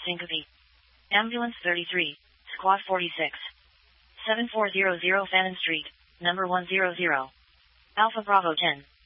syncope. Ambulance 33, Squad 46. 7400 Fannin Street, number 100. Alpha Bravo 10.